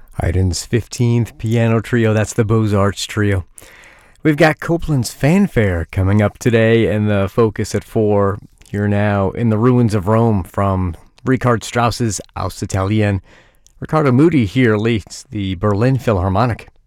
Haydn's 15th Piano Trio, that's the Beaux-Arts Trio. We've got Copland's Fanfare coming up today, and the focus at 4 here now in the Ruins of Rome from Richard Strauss's Aus Italien. Riccardo Muti here leads the Berlin Philharmonic.